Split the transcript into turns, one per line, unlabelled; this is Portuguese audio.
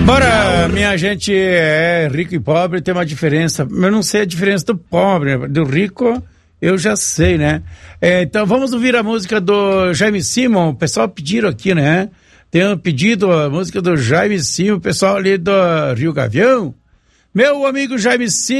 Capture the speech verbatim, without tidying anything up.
Bora, minha gente, é rico e pobre tem uma diferença. Eu não sei a diferença do pobre, do rico eu já sei, né? É, então vamos ouvir a música do Jaime Simon. O pessoal pediram aqui, né? Tem um pedido, a música do Jaime Simon, o pessoal ali do Rio Gavião. Meu amigo Jaime Simon.